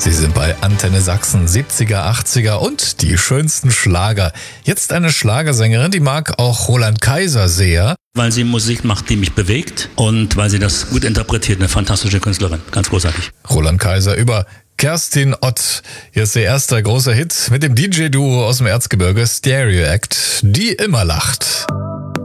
Sie sind bei Antenne Sachsen, 70er, 80er und die schönsten Schlager. Jetzt eine Schlagersängerin, die mag auch Roland Kaiser sehr. Weil sie Musik macht, die mich bewegt und weil sie das gut interpretiert. Eine fantastische Künstlerin, ganz großartig. Roland Kaiser über Kerstin Ott. Hier ist ihr erster großer Hit mit dem DJ-Duo aus dem Erzgebirge, Stereo Act, die immer lacht.